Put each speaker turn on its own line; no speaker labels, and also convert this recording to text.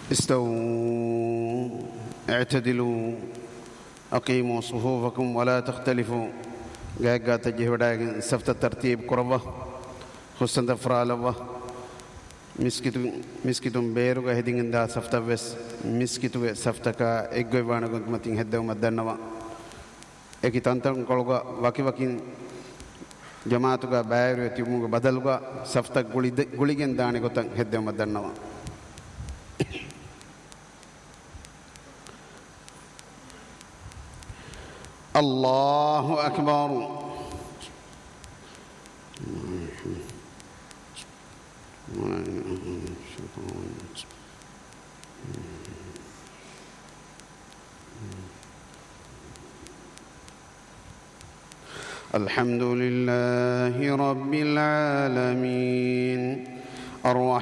استووا اعتدلوا أقيموا صفوفكم ولا تختلفوا. قاعد تجهودا سفت الترتيب قربة حسن دفرالوة مسكتم بيرو هدين دا سفت بس مسكتو سفتك إجوا وانا كنت متين هدوا مدنوا إكي تانتر كلوغا وكين جماعتوغا بيرو يتيموغا بدلوغا سفتك غوليجن داني كنت هدوا مدنوا. الله أكبر. الحمد لله رب العالمين.